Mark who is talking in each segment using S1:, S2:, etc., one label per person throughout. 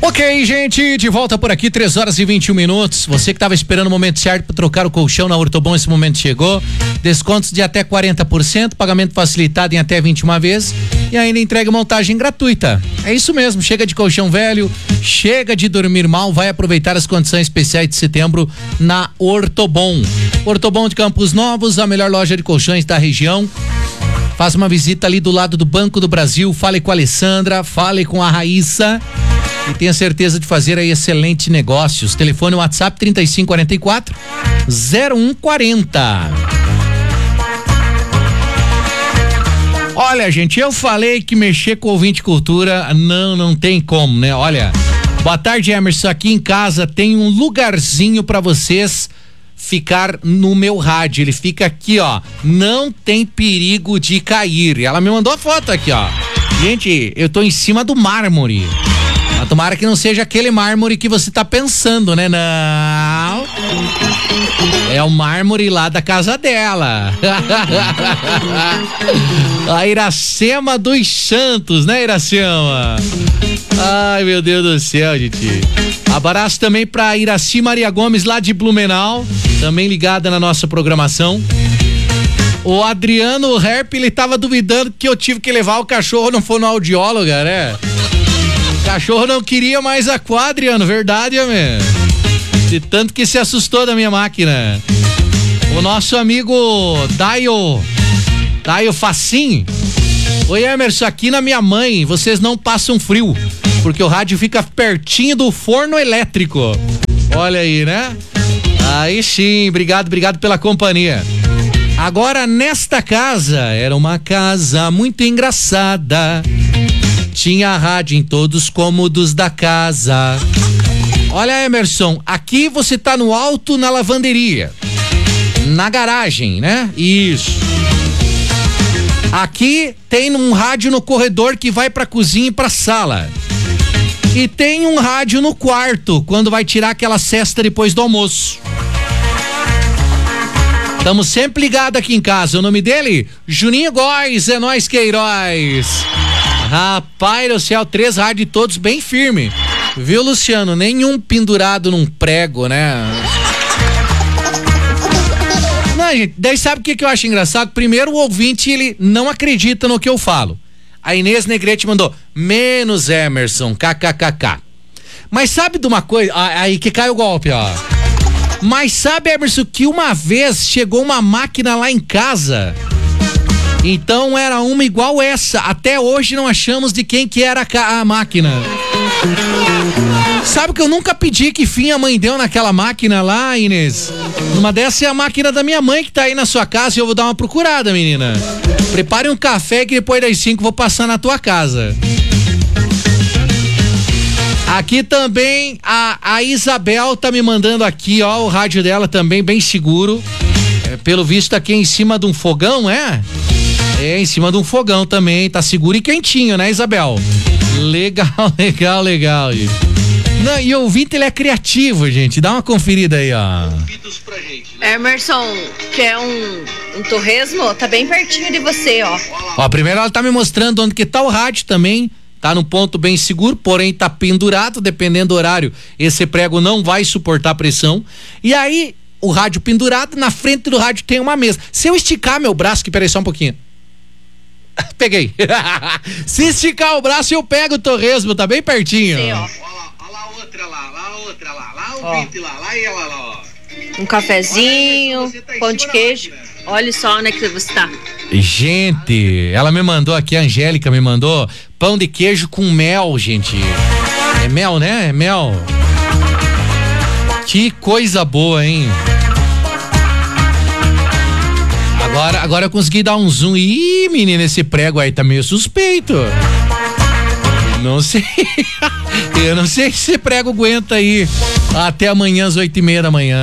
S1: Ok, gente, de volta por aqui, 3h21. Você que estava esperando o momento certo para trocar o colchão na Ortobon, esse momento chegou. Descontos de até 40%, pagamento facilitado em até 21 vezes e ainda entrega montagem gratuita. É isso mesmo, chega de colchão velho, chega de dormir mal, vai aproveitar as condições especiais de setembro na Ortobon. Ortobon de Campos Novos, a melhor loja de colchões da região. Faz uma visita ali do lado do Banco do Brasil, fale com a Alessandra, fale com a Raíssa e tenha certeza de fazer aí excelentes negócios. Telefone WhatsApp 3544-0140. Olha, gente, eu falei que mexer com ouvinte cultura não tem como, né? Olha, boa tarde, Emerson, aqui em casa tem um lugarzinho pra vocês ficar no meu rádio, ele fica aqui, ó, não tem perigo de cair. Ela me mandou a foto aqui, ó. Gente, eu tô em cima do mármore. Mas tomara que não seja aquele mármore que você tá pensando, né? Não. É o mármore lá da casa dela. A Iracema dos Santos, né, Iracema? Ai, meu Deus do céu, gente. Abraço também pra Iraci Maria Gomes, lá de Blumenau, também ligada na nossa programação. O Adriano Herp, ele tava duvidando que eu tive que levar o cachorro no fonoaudiólogo, né? O cachorro não queria mais aquar, Adriano, verdade, amém? De tanto que se assustou da minha máquina. O nosso amigo Daio Facim. Oi, Emerson, aqui na minha mãe, vocês não passam frio, porque o rádio fica pertinho do forno elétrico. Olha aí, né? Aí sim, obrigado pela companhia. Agora, nesta casa, era uma casa muito engraçada. Tinha rádio em todos os cômodos da casa. Olha, Emerson, aqui você tá no alto na lavanderia, na garagem, né? Isso. Aqui tem um rádio no corredor que vai pra cozinha e pra sala. E tem um rádio no quarto, quando vai tirar aquela cesta depois do almoço. Estamos sempre ligados aqui em casa. O nome dele? Juninho Góes, é nóis, Queiroz. Rapaz do céu, 3 rádios todos bem firme. Viu, Luciano? Nenhum pendurado num prego, né? Não, gente, daí sabe o que eu acho engraçado? Primeiro, o ouvinte, ele não acredita no que eu falo. A Inês Negrete mandou, menos Emerson, kkkk. Mas sabe de uma coisa? Aí que cai o golpe, ó. Mas sabe, Emerson, que uma vez chegou uma máquina lá em casa. Então era uma igual essa. Até hoje não achamos de quem que era a máquina. Sabe que eu nunca pedi que fim a mãe deu naquela máquina lá, Inês? Uma dessas é a máquina da minha mãe que tá aí na sua casa e eu vou dar uma procurada, menina. Prepare um café que depois das 5 vou passar na tua casa. Aqui também a Isabel tá me mandando aqui, ó, o rádio dela também bem seguro. Pelo visto aqui em cima de um fogão, é? É, em cima de um fogão também, tá seguro e quentinho, né, Isabel? Legal, gente. Não, e o ouvinte, ele é criativo, gente. Dá uma conferida aí, ó.
S2: Emerson, quer um torresmo? Tá bem pertinho de você, ó.
S1: Ó, primeiro ela tá me mostrando onde que tá o rádio também. Tá num ponto bem seguro, porém tá pendurado, dependendo do horário. Esse prego não vai suportar pressão. E aí, o rádio pendurado, na frente do rádio tem uma mesa. Se eu esticar meu braço, que peraí só um pouquinho. Peguei. Se esticar o braço, eu pego o torresmo, tá bem pertinho.
S2: Sim, ó.
S3: Olha lá outra lá, o Vinte lá e ela lá, ó.
S2: Um cafezinho, pão de queijo. Olha só onde é que você tá.
S1: Gente, ela me mandou aqui, a Angélica me mandou pão de queijo com mel, gente. É mel, né? É mel. Que coisa boa, hein? Agora eu consegui dar um zoom. Ih, menina, esse prego aí tá meio suspeito. Não sei. Eu não sei se esse prego aguenta aí até amanhã às 8:30 da manhã.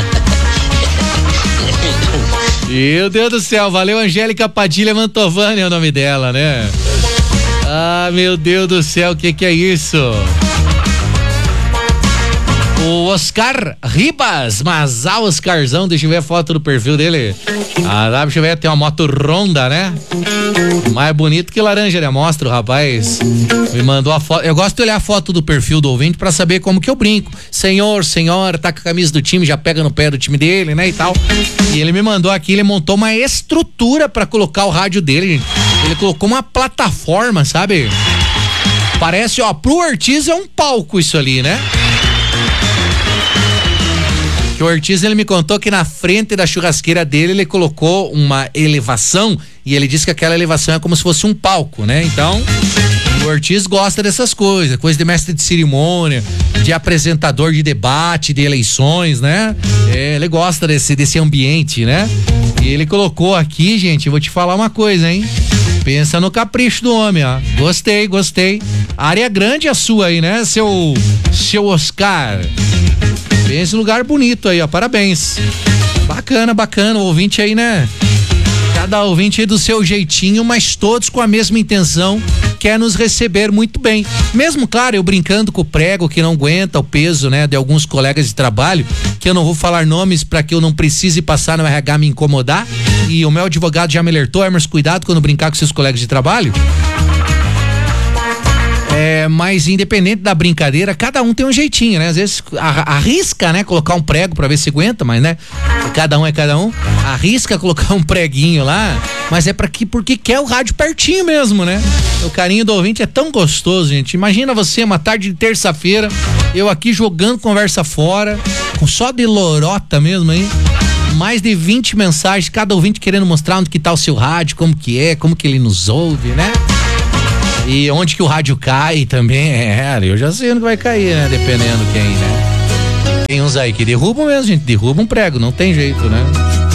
S1: Meu Deus do céu, valeu, Angélica Padilha Mantovani é o nome dela, né? Ah, meu Deus do céu, o que é isso? O Oscar Ribas, mas Oscarzão, deixa eu ver a foto do perfil dele. Deixa eu ver, tem uma moto Honda, né? Mais bonito que laranja, né? Mostra o rapaz. Me mandou a foto. Eu gosto de olhar a foto do perfil do ouvinte pra saber como que eu brinco. Senhora, tá com a camisa do time, já pega no pé do time dele, né? E tal. E ele me mandou aqui, ele montou uma estrutura pra colocar o rádio dele, gente. Ele colocou uma plataforma, sabe? Parece, pro Ortiz é um palco isso ali, né? Que o Ortiz, ele me contou que na frente da churrasqueira dele ele colocou uma elevação e ele disse que aquela elevação é como se fosse um palco, né? Então, o Ortiz gosta dessas coisas, coisa de mestre de cerimônia, de apresentador de debate, de eleições, né? Ele gosta desse ambiente, né? E ele colocou aqui, gente, eu vou te falar uma coisa, hein? Pensa no capricho do homem, ó. Gostei. Área grande a sua aí, né, seu Oscar? Esse lugar bonito aí, ó, parabéns. Bacana, o ouvinte aí, né? Cada ouvinte aí do seu jeitinho, mas todos com a mesma intenção, quer nos receber muito bem. Mesmo, claro, eu brincando com o prego que não aguenta o peso, né, de alguns colegas de trabalho, que eu não vou falar nomes para que eu não precise passar no RH me incomodar, e o meu advogado já me alertou, Emerson, cuidado quando brincar com seus colegas de trabalho. Mas independente da brincadeira, cada um tem um jeitinho, né? Às vezes arrisca, né? Colocar um prego pra ver se aguenta, mas, né? Cada um é cada um. Arrisca colocar um preguinho lá, mas é porque quer o rádio pertinho mesmo, né? O carinho do ouvinte é tão gostoso, gente. Imagina você, uma tarde de terça-feira, eu aqui jogando conversa fora, com só de lorota mesmo aí. Mais de 20 mensagens, cada ouvinte querendo mostrar onde que tá o seu rádio, como que ele nos ouve, né? E onde que o rádio cai também, eu já sei onde vai cair, né? Dependendo quem, né? Tem uns aí que derrubam mesmo, gente, derrubam um prego, não tem jeito, né?